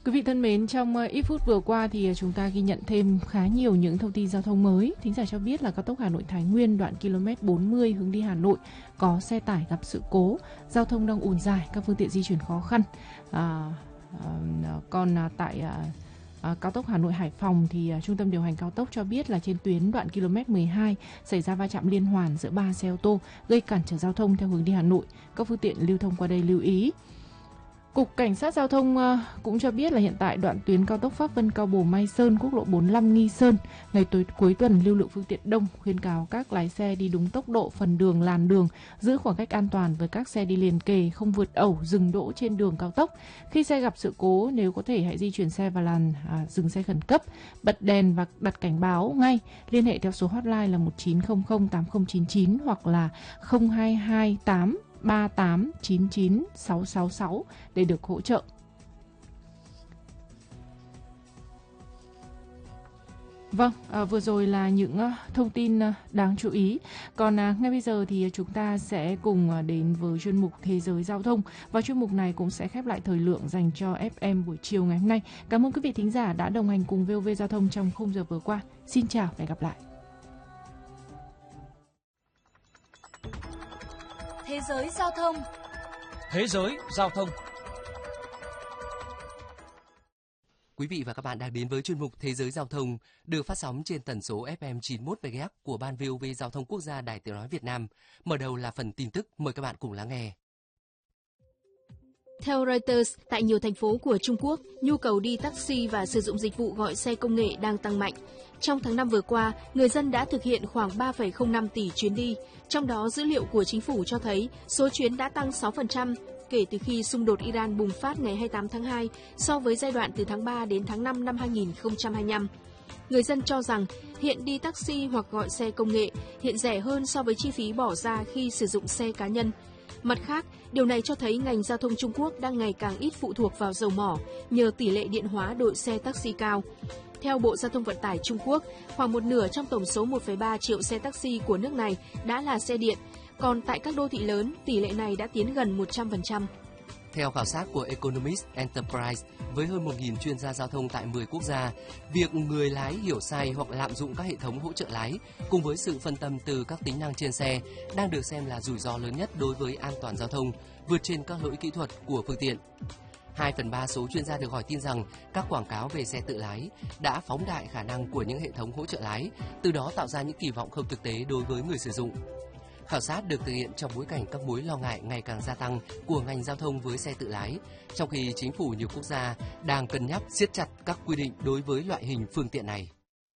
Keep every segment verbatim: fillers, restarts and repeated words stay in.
Quý vị thân mến, trong ít phút vừa qua thì chúng ta ghi nhận thêm khá nhiều những thông tin giao thông mới. Thính giả cho biết là cao tốc Hà Nội Thái Nguyên đoạn ki lô mét bốn mươi hướng đi Hà Nội có xe tải gặp sự cố, giao thông đang ùn dài, các phương tiện di chuyển khó khăn. À, à, còn tại à, à, cao tốc Hà Nội Hải Phòng thì à, trung tâm điều hành cao tốc cho biết là trên tuyến đoạn ki lô mét mười hai xảy ra va chạm liên hoàn giữa ba xe ô tô gây cản trở giao thông theo hướng đi Hà Nội. Các phương tiện lưu thông qua đây lưu ý. Cục Cảnh sát Giao thông cũng cho biết là hiện tại đoạn tuyến cao tốc Pháp Vân Cao Bồ Mai Sơn, quốc lộ bốn mươi lăm Nghi Sơn, ngày tối cuối tuần lưu lượng phương tiện đông, khuyến cáo các lái xe đi đúng tốc độ, phần đường, làn đường, giữ khoảng cách an toàn với các xe đi liền kề, không vượt ẩu, dừng đỗ trên đường cao tốc. Khi xe gặp sự cố, nếu có thể hãy di chuyển xe vào làn à, dừng xe khẩn cấp, bật đèn và đặt cảnh báo ngay. Liên hệ theo số hotline là một chín không không tám không chín chín hoặc là không hai hai tám ba tám chín chín sáu sáu sáu để được hỗ trợ. Vâng, à, vừa rồi là những uh, thông tin uh, đáng chú ý. Còn uh, ngay bây giờ thì chúng ta sẽ cùng uh, đến với chuyên mục Thế giới Giao thông. Và chuyên mục này cũng sẽ khép lại thời lượng dành cho ép em buổi chiều ngày hôm nay. Cảm ơn quý vị thính giả đã đồng hành cùng vê o vê Giao thông trong khung giờ vừa qua. Xin chào và hẹn gặp lại. Thế giới giao thông. Thế giới giao thông. Quý vị và các bạn đang đến với chuyên mục Thế giới giao thông được phát sóng trên tần số ép em chín mươi mốt mê ga héc của Ban vê o vê Giao thông Quốc gia Đài Tiếng nói Việt Nam. Mở đầu là phần tin tức, mời các bạn cùng lắng nghe. Theo Reuters, tại nhiều thành phố của Trung Quốc, nhu cầu đi taxi và sử dụng dịch vụ gọi xe công nghệ đang tăng mạnh. Trong tháng năm vừa qua, người dân đã thực hiện khoảng ba phẩy không năm tỷ chuyến đi. Trong đó, dữ liệu của chính phủ cho thấy số chuyến đã tăng sáu phần trăm kể từ khi xung đột Iran bùng phát ngày hai mươi tám tháng hai so với giai đoạn từ tháng ba đến tháng năm năm hai nghìn không trăm hai mươi lăm. Người dân cho rằng hiện đi taxi hoặc gọi xe công nghệ hiện rẻ hơn so với chi phí bỏ ra khi sử dụng xe cá nhân. Mặt khác, điều này cho thấy ngành giao thông Trung Quốc đang ngày càng ít phụ thuộc vào dầu mỏ nhờ tỷ lệ điện hóa đội xe taxi cao. Theo Bộ Giao thông Vận tải Trung Quốc, khoảng một nửa trong tổng số một phẩy ba triệu xe taxi của nước này đã là xe điện, còn tại các đô thị lớn, tỷ lệ này đã tiến gần một trăm phần trăm. Theo khảo sát của Economist Enterprise, với hơn một nghìn chuyên gia giao thông tại mười quốc gia, việc người lái hiểu sai hoặc lạm dụng các hệ thống hỗ trợ lái cùng với sự phân tâm từ các tính năng trên xe đang được xem là rủi ro lớn nhất đối với an toàn giao thông, vượt trên các lỗi kỹ thuật của phương tiện. hai phần ba số chuyên gia được hỏi tin rằng các quảng cáo về xe tự lái đã phóng đại khả năng của những hệ thống hỗ trợ lái, từ đó tạo ra những kỳ vọng không thực tế đối với người sử dụng. Khảo sát được thực hiện trong bối cảnh các mối lo ngại ngày càng gia tăng của ngành giao thông với xe tự lái, trong khi chính phủ nhiều quốc gia đang cân nhắc siết chặt các quy định đối với loại hình phương tiện này.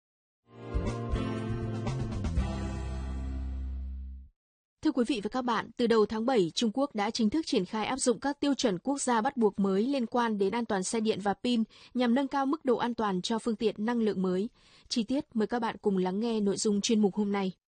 Thưa quý vị và các bạn, từ đầu tháng bảy, Trung Quốc đã chính thức triển khai áp dụng các tiêu chuẩn quốc gia bắt buộc mới liên quan đến an toàn xe điện và pin nhằm nâng cao mức độ an toàn cho phương tiện năng lượng mới. Chi tiết mời các bạn cùng lắng nghe nội dung chuyên mục hôm nay.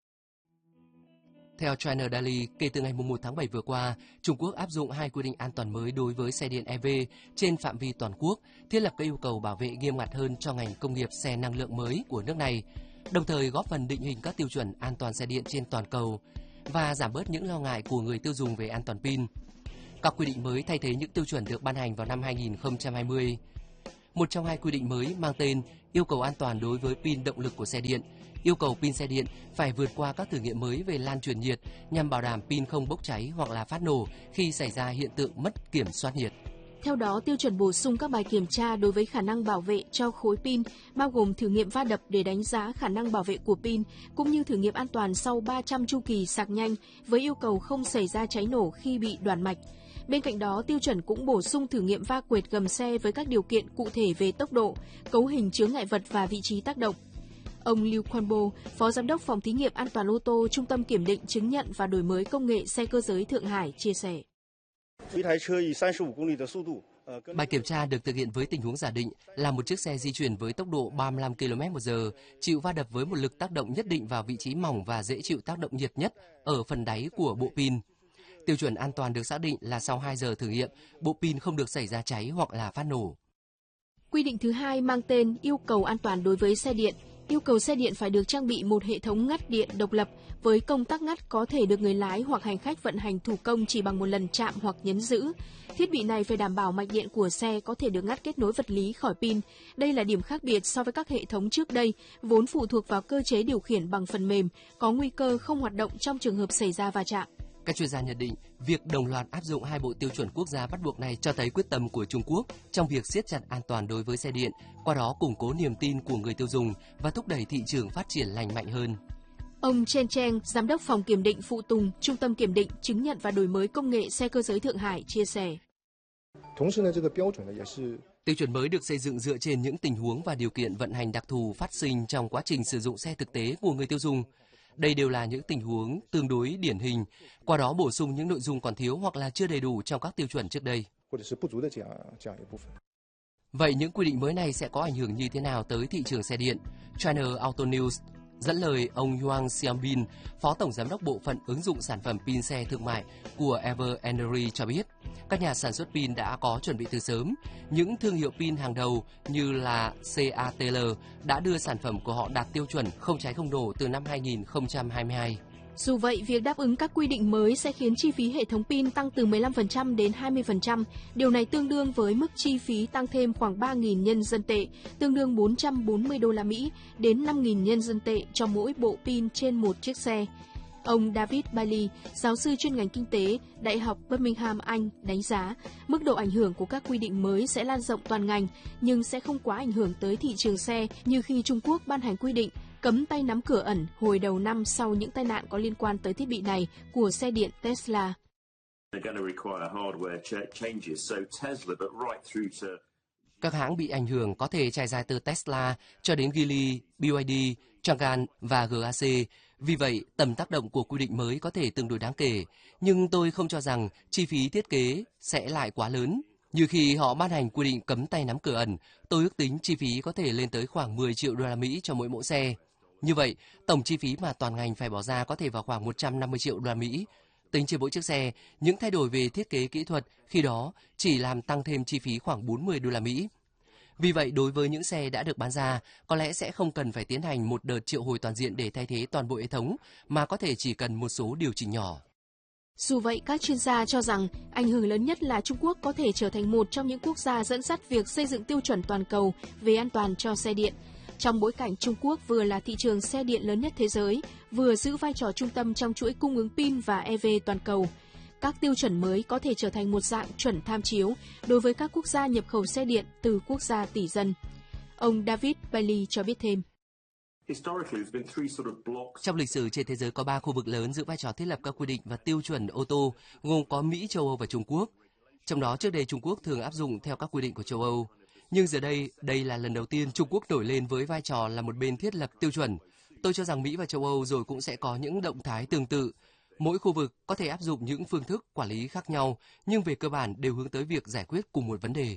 Theo China Daily, kể từ ngày mùng một tháng bảy vừa qua, Trung Quốc áp dụng hai quy định an toàn mới đối với xe điện e vê trên phạm vi toàn quốc, thiết lập các yêu cầu bảo vệ nghiêm ngặt hơn cho ngành công nghiệp xe năng lượng mới của nước này, đồng thời góp phần định hình các tiêu chuẩn an toàn xe điện trên toàn cầu và giảm bớt những lo ngại của người tiêu dùng về an toàn pin. Các quy định mới thay thế những tiêu chuẩn được ban hành vào năm hai nghìn không trăm hai mươi. Một trong hai quy định mới mang tên yêu cầu an toàn đối với pin động lực của xe điện, yêu cầu pin xe điện phải vượt qua các thử nghiệm mới về lan truyền nhiệt nhằm bảo đảm pin không bốc cháy hoặc là phát nổ khi xảy ra hiện tượng mất kiểm soát nhiệt. Theo đó, tiêu chuẩn bổ sung các bài kiểm tra đối với khả năng bảo vệ cho khối pin, bao gồm thử nghiệm va đập để đánh giá khả năng bảo vệ của pin, cũng như thử nghiệm an toàn sau ba trăm chu kỳ sạc nhanh với yêu cầu không xảy ra cháy nổ khi bị đoản mạch. Bên cạnh đó, tiêu chuẩn cũng bổ sung thử nghiệm va quệt gầm xe với các điều kiện cụ thể về tốc độ, cấu hình chướng ngại vật và vị trí tác động. Ông Liu Quanbo, Phó Giám đốc Phòng Thí nghiệm An toàn ô tô, Trung tâm Kiểm định Chứng nhận và Đổi mới Công nghệ Xe cơ giới Thượng Hải chia sẻ. Bài kiểm tra được thực hiện với tình huống giả định là một chiếc xe di chuyển với tốc độ ba mươi lăm ki lô mét một giờ, chịu va đập với một lực tác động nhất định vào vị trí mỏng và dễ chịu tác động nhiệt nhất ở phần đáy của bộ pin. Tiêu chuẩn an toàn được xác định là sau hai giờ thử nghiệm, bộ pin không được xảy ra cháy hoặc là phát nổ. Quy định thứ hai mang tên yêu cầu an toàn đối với xe điện, yêu cầu xe điện phải được trang bị một hệ thống ngắt điện độc lập với công tắc ngắt có thể được người lái hoặc hành khách vận hành thủ công chỉ bằng một lần chạm hoặc nhấn giữ. Thiết bị này phải đảm bảo mạch điện của xe có thể được ngắt kết nối vật lý khỏi pin. Đây là điểm khác biệt so với các hệ thống trước đây, vốn phụ thuộc vào cơ chế điều khiển bằng phần mềm, có nguy cơ không hoạt động trong trường hợp xảy ra va chạm. Các chuyên gia nhận định, việc đồng loạt áp dụng hai bộ tiêu chuẩn quốc gia bắt buộc này cho thấy quyết tâm của Trung Quốc trong việc siết chặt an toàn đối với xe điện, qua đó củng cố niềm tin của người tiêu dùng và thúc đẩy thị trường phát triển lành mạnh hơn. Ông Chen Cheng, Giám đốc Phòng Kiểm định Phụ tùng, Trung tâm Kiểm định, Chứng nhận và Đổi mới Công nghệ xe cơ giới Thượng Hải chia sẻ. Tiêu chuẩn mới được xây dựng dựa trên những tình huống và điều kiện vận hành đặc thù phát sinh trong quá trình sử dụng xe thực tế của người tiêu dùng. Đây đều là những tình huống tương đối điển hình, qua đó bổ sung những nội dung còn thiếu hoặc là chưa đầy đủ trong các tiêu chuẩn trước đây. Vậy những quy định mới này sẽ có ảnh hưởng như thế nào tới thị trường xe điện? China Auto News dẫn lời ông Yuan Xiaobin, Phó Tổng Giám đốc Bộ phận ứng dụng sản phẩm pin xe thương mại của Ever Energy cho biết, các nhà sản xuất pin đã có chuẩn bị từ sớm. Những thương hiệu pin hàng đầu như là xê a tê lờ đã đưa sản phẩm của họ đạt tiêu chuẩn không cháy không nổ từ năm hai nghìn không trăm hai mươi hai. Dù vậy, việc đáp ứng các quy định mới sẽ khiến chi phí hệ thống pin tăng từ mười lăm phần trăm đến hai mươi phần trăm. Điều này tương đương với mức chi phí tăng thêm khoảng ba nghìn nhân dân tệ, tương đương bốn trăm bốn mươi đô la Mỹ đến năm nghìn nhân dân tệ cho mỗi bộ pin trên một chiếc xe. Ông David Bailey, giáo sư chuyên ngành kinh tế, Đại học Birmingham, Anh, đánh giá mức độ ảnh hưởng của các quy định mới sẽ lan rộng toàn ngành, nhưng sẽ không quá ảnh hưởng tới thị trường xe như khi Trung Quốc ban hành quy định cấm tay nắm cửa ẩn hồi đầu năm sau những tai nạn có liên quan tới thiết bị này của xe điện Tesla. Các hãng bị ảnh hưởng có thể trải dài từ Tesla cho đến Geely, bê i đê, Changan và giê a xê. Vì vậy, tầm tác động của quy định mới có thể tương đối đáng kể, nhưng tôi không cho rằng chi phí thiết kế sẽ lại quá lớn. Như khi họ ban hành quy định cấm tay nắm cửa ẩn, tôi ước tính chi phí có thể lên tới khoảng mười triệu đô la Mỹ cho mỗi mẫu xe. Như vậy, tổng chi phí mà toàn ngành phải bỏ ra có thể vào khoảng một trăm năm mươi triệu đô la Mỹ. Tính trên mỗi chiếc xe, những thay đổi về thiết kế kỹ thuật khi đó chỉ làm tăng thêm chi phí khoảng bốn mươi đô la Mỹ. Vì vậy, đối với những xe đã được bán ra, có lẽ sẽ không cần phải tiến hành một đợt triệu hồi toàn diện để thay thế toàn bộ hệ thống, mà có thể chỉ cần một số điều chỉnh nhỏ. Dù vậy, các chuyên gia cho rằng ảnh hưởng lớn nhất là Trung Quốc có thể trở thành một trong những quốc gia dẫn dắt việc xây dựng tiêu chuẩn toàn cầu về an toàn cho xe điện. Trong bối cảnh Trung Quốc vừa là thị trường xe điện lớn nhất thế giới, vừa giữ vai trò trung tâm trong chuỗi cung ứng pin và e vê toàn cầu, các tiêu chuẩn mới có thể trở thành một dạng chuẩn tham chiếu đối với các quốc gia nhập khẩu xe điện từ quốc gia tỷ dân. Ông David Bailey cho biết thêm. Trong lịch sử trên thế giới có ba khu vực lớn giữ vai trò thiết lập các quy định và tiêu chuẩn ô tô, gồm có Mỹ, châu Âu và Trung Quốc. Trong đó trước đây Trung Quốc thường áp dụng theo các quy định của châu Âu. Nhưng giờ đây, đây là lần đầu tiên Trung Quốc nổi lên với vai trò là một bên thiết lập tiêu chuẩn. Tôi cho rằng Mỹ và châu Âu rồi cũng sẽ có những động thái tương tự. Mỗi khu vực có thể áp dụng những phương thức quản lý khác nhau, nhưng về cơ bản đều hướng tới việc giải quyết cùng một vấn đề.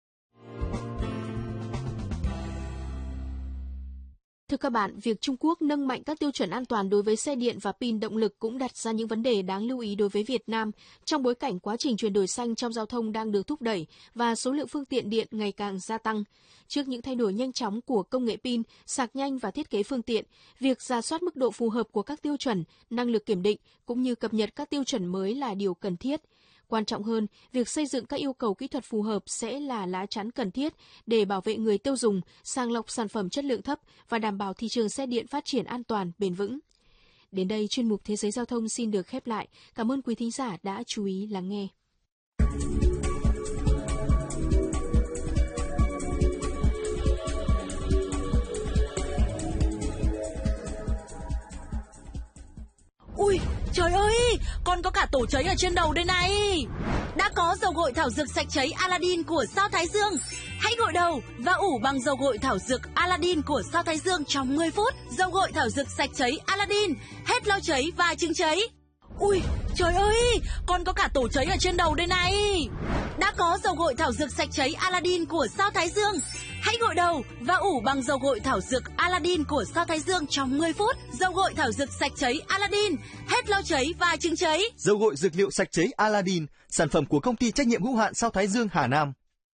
Thưa các bạn, việc Trung Quốc nâng mạnh các tiêu chuẩn an toàn đối với xe điện và pin động lực cũng đặt ra những vấn đề đáng lưu ý đối với Việt Nam trong bối cảnh quá trình chuyển đổi xanh trong giao thông đang được thúc đẩy và số lượng phương tiện điện ngày càng gia tăng. Trước những thay đổi nhanh chóng của công nghệ pin, sạc nhanh và thiết kế phương tiện, việc rà soát mức độ phù hợp của các tiêu chuẩn, năng lực kiểm định cũng như cập nhật các tiêu chuẩn mới là điều cần thiết. Quan trọng hơn, việc xây dựng các yêu cầu kỹ thuật phù hợp sẽ là lá chắn cần thiết để bảo vệ người tiêu dùng, sàng lọc sản phẩm chất lượng thấp và đảm bảo thị trường xe điện phát triển an toàn, bền vững. Đến đây, chuyên mục Thế giới Giao thông xin được khép lại. Cảm ơn quý thính giả đã chú ý lắng nghe. Ui, trời ơi, con có cả tổ cháy ở trên đầu đây này. Đã có dầu gội thảo dược sạch cháy Aladdin của Sao Thái Dương. Hãy gội đầu và ủ bằng dầu gội thảo dược Aladdin của Sao Thái Dương trong mười phút. Dầu gội thảo dược sạch cháy Aladdin, hết lo cháy và chứng cháy. Ui, trời ơi, con có cả tổ cháy ở trên đầu đây này. Đã có dầu gội thảo dược sạch cháy Aladdin của Sao Thái Dương. Hãy gội đầu và ủ bằng dầu gội thảo dược Aladdin của Sao Thái Dương trong mười phút. Dầu gội thảo dược sạch cháy Aladdin, hết lo cháy và chứng cháy. Dầu gội dược liệu sạch cháy Aladdin, sản phẩm của công ty trách nhiệm hữu hạn Sao Thái Dương Hà Nam.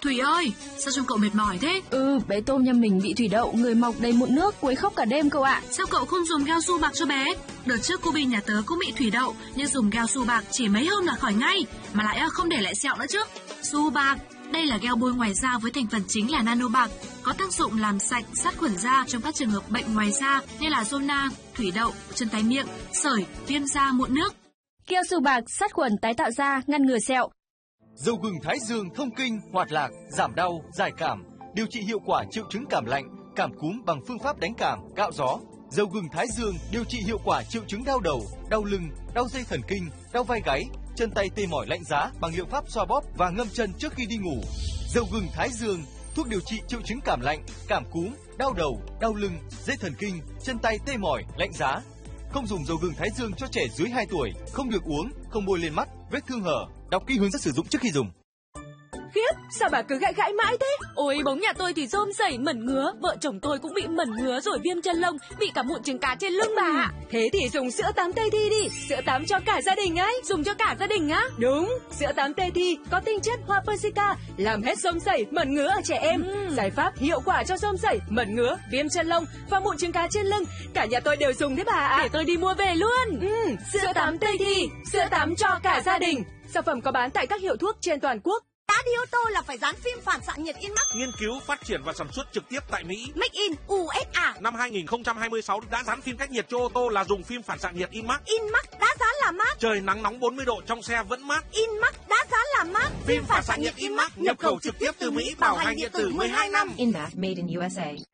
Thủy ơi, sao trông cậu mệt mỏi thế? Ừ, bé tôm nhà mình bị thủy đậu, người mọc đầy mụn nước, quấy khóc cả đêm cậu ạ. Sao cậu không dùng gel su bạc cho bé? Đợt trước cô Bi nhà tớ cũng bị thủy đậu, nhưng dùng gel su bạc chỉ mấy hôm là khỏi ngay, mà lại không để lại sẹo nữa chứ. Su bạc, đây là gel bôi ngoài da với thành phần chính là nano bạc, có tác dụng làm sạch, sát khuẩn da trong các trường hợp bệnh ngoài da như là zona, thủy đậu, chân tay miệng, sởi, viêm da, mụn nước. Gel su bạc sát khuẩn tái tạo da, ngăn ngừa sẹo. Dầu gừng Thái Dương thông kinh, hoạt lạc, giảm đau, giải cảm, điều trị hiệu quả triệu chứng cảm lạnh, cảm cúm bằng phương pháp đánh cảm, cạo gió. Dầu gừng Thái Dương điều trị hiệu quả triệu chứng đau đầu, đau lưng, đau dây thần kinh, đau vai gáy, chân tay tê mỏi lạnh giá bằng liệu pháp xoa bóp và ngâm chân trước khi đi ngủ. Dầu gừng Thái Dương, thuốc điều trị triệu chứng cảm lạnh, cảm cúm, đau đầu, đau lưng, dây thần kinh, chân tay tê mỏi, lạnh giá. Không dùng dầu gừng Thái Dương cho trẻ dưới hai tuổi, không được uống, không bôi lên mắt, vết thương hở. Đọc kỹ hướng dẫn sử dụng trước khi dùng. Khiếp, sao bà cứ gãi gãi mãi thế? Ôi, bóng nhà tôi thì rôm sẩy, mẩn ngứa, vợ chồng tôi cũng bị mẩn ngứa rồi viêm chân lông, bị cả mụn trứng cá trên lưng bà ạ. Thế thì dùng sữa tắm Tây Thi đi, sữa tắm cho cả gia đình ấy. Dùng cho cả gia đình á? Đúng, sữa tắm Tây Thi có tinh chất hoa persica, làm hết rôm sẩy, mẩn ngứa ở trẻ em. Ừ. Giải pháp hiệu quả cho rôm sẩy, mẩn ngứa, viêm chân lông và mụn trứng cá trên lưng. Cả nhà tôi đều dùng thế bà ạ. Để tôi đi mua về luôn. Ừ, sữa, sữa tắm Tây Thi, sữa tắm cho cả gia đình. Sản phẩm có bán tại các hiệu thuốc trên toàn quốc. Đã đi ô tô là phải dán phim phản xạ nhiệt InMax. Nghiên cứu, phát triển và sản xuất trực tiếp tại Mỹ. Make in u ét a. Năm hai nghìn không trăm hai mươi sáu đã dán phim cách nhiệt cho ô tô là dùng phim phản xạ nhiệt InMax. InMax đã dán là mát. Trời nắng nóng bốn mươi độ trong xe vẫn mát. InMax đã dán là mát. Phim phản xạ nhiệt InMax nhập khẩu trực tiếp từ Mỹ, bảo hành điện tử mười hai năm. InMax made in u ét a.